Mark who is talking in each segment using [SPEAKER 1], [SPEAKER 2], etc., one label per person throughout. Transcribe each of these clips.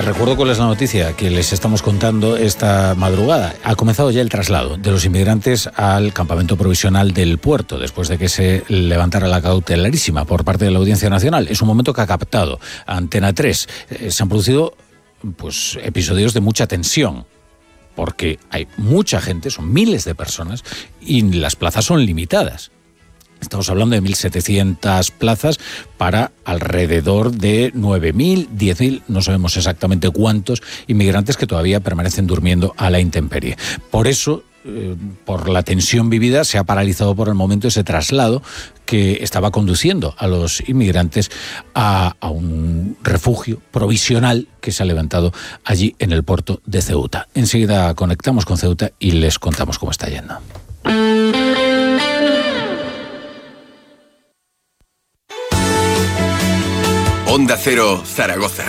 [SPEAKER 1] recuerdo cuál es la noticia que les estamos contando esta madrugada. Ha comenzado ya el traslado de los inmigrantes al campamento provisional del puerto, después de que se levantara la cautelarísima por parte de la Audiencia Nacional. Es un momento que ha captado Antena 3. Se han producido episodios de mucha tensión, porque hay mucha gente, son miles de personas, y las plazas son limitadas. Estamos hablando de 1.700 plazas para alrededor de 9.000, 10.000, no sabemos exactamente cuántos inmigrantes que todavía permanecen durmiendo a la intemperie. Por eso, por la tensión vivida, se ha paralizado por el momento ese traslado que estaba conduciendo a los inmigrantes a un refugio provisional que se ha levantado allí en el puerto de Ceuta. Enseguida conectamos con Ceuta y les contamos cómo está yendo.
[SPEAKER 2] Onda Cero, Zaragoza.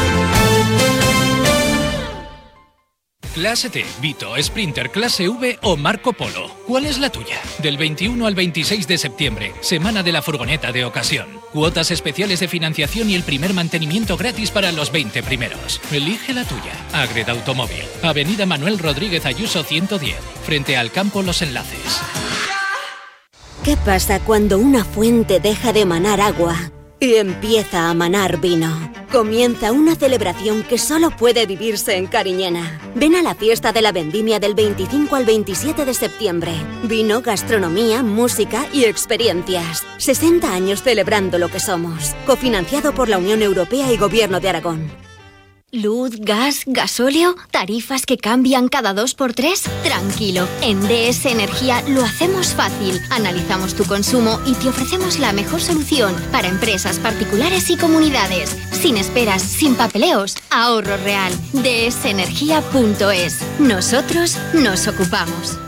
[SPEAKER 3] Clase T, Vito, Sprinter, Clase V o Marco Polo. ¿Cuál es la tuya? Del 21 al 26 de septiembre, semana de la furgoneta de ocasión. Cuotas especiales de financiación y el primer mantenimiento gratis para los 20 primeros. Elige la tuya. Agreda Automóvil. Avenida Manuel Rodríguez Ayuso 110, frente al campo Los Enlaces.
[SPEAKER 4] ¿Qué pasa cuando una fuente deja de manar agua y empieza a manar vino? Comienza una celebración que solo puede vivirse en Cariñena. Ven a la fiesta de la vendimia del 25 al 27 de septiembre. Vino, gastronomía, música y experiencias. 60 años celebrando lo que somos. Cofinanciado por la Unión Europea y Gobierno de Aragón.
[SPEAKER 5] Luz, gas, gasóleo, tarifas que cambian cada 2x3. Tranquilo, en DS Energía lo hacemos fácil. Analizamos tu consumo y te ofrecemos la mejor solución para empresas particulares y comunidades. Sin esperas, sin papeleos, ahorro real. dsenergia.es. Nosotros nos ocupamos.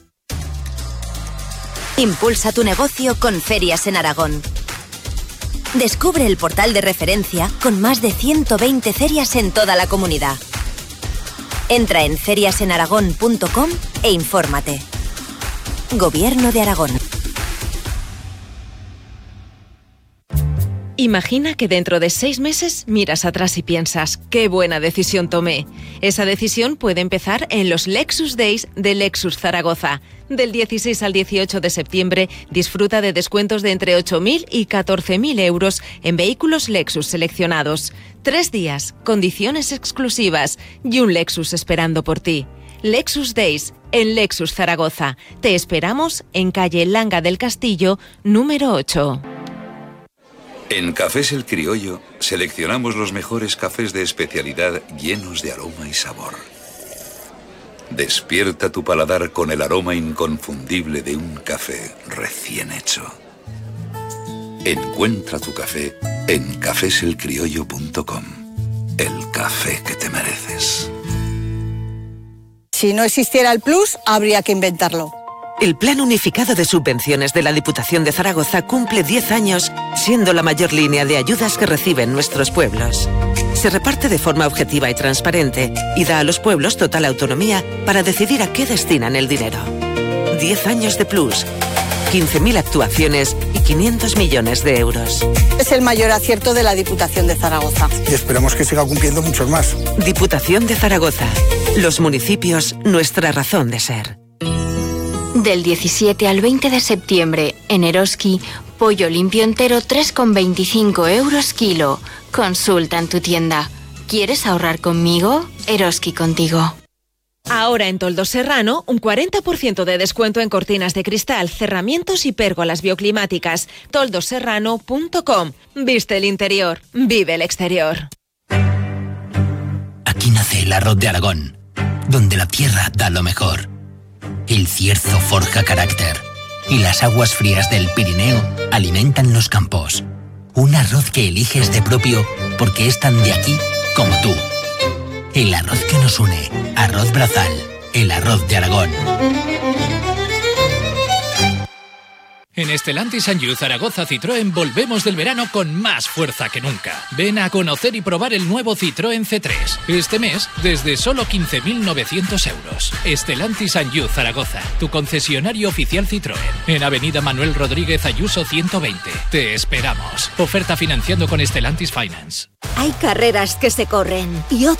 [SPEAKER 6] Impulsa tu negocio con Ferias en Aragón. Descubre el portal de referencia con más de 120 ferias en toda la comunidad. Entra en feriasenaragón.com e infórmate. Gobierno de Aragón.
[SPEAKER 7] Imagina que dentro de 6 meses miras atrás y piensas, ¡qué buena decisión tomé! Esa decisión puede empezar en los Lexus Days de Lexus Zaragoza. Del 16 al 18 de septiembre disfruta de descuentos de entre 8.000 y 14.000 euros en vehículos Lexus seleccionados. 3 días, condiciones exclusivas y un Lexus esperando por ti. Lexus Days en Lexus Zaragoza. Te esperamos en calle Langa del Castillo, número 8.
[SPEAKER 8] En Cafés El Criollo seleccionamos los mejores cafés de especialidad llenos de aroma y sabor. Despierta tu paladar con el aroma inconfundible de un café recién hecho. Encuentra tu café en cafeselcriollo.com. El café que te mereces.
[SPEAKER 9] Si no existiera el Plus, habría que inventarlo.
[SPEAKER 10] El Plan Unificado de Subvenciones de la Diputación de Zaragoza cumple 10 años, siendo la mayor línea de ayudas que reciben nuestros pueblos. Se reparte de forma objetiva y transparente y da a los pueblos total autonomía para decidir a qué destinan el dinero. 10 años de Plus, 15.000 actuaciones y 500 millones de euros.
[SPEAKER 9] Es el mayor acierto de la Diputación de Zaragoza.
[SPEAKER 11] Y esperamos que siga cumpliendo muchos más.
[SPEAKER 10] Diputación de Zaragoza. Los municipios, nuestra razón de ser.
[SPEAKER 5] Del 17 al 20 de septiembre, en Eroski, pollo limpio entero 3,25 euros kilo. Consulta en tu tienda. ¿Quieres ahorrar conmigo? Eroski contigo.
[SPEAKER 7] Ahora en Toldos Serrano, un 40% de descuento en cortinas de cristal, cerramientos y pérgolas bioclimáticas. toldosserrano.com. Viste el interior, vive el exterior.
[SPEAKER 12] Aquí nace el arroz de Aragón, donde la tierra da lo mejor. El cierzo forja carácter y las aguas frías del Pirineo alimentan los campos. Un arroz que eliges de propio porque es tan de aquí como tú. El arroz que nos une. Arroz Brazal, el arroz de Aragón.
[SPEAKER 3] En Stellantis and You Zaragoza Citroën volvemos del verano con más fuerza que nunca. Ven a conocer y probar el nuevo Citroën C3. Este mes, desde solo 15.900 euros. Stellantis and You Zaragoza, tu concesionario oficial Citroën. En Avenida Manuel Rodríguez Ayuso 120. Te esperamos. Oferta financiando con Stellantis Finance.
[SPEAKER 4] Hay carreras que se corren y otras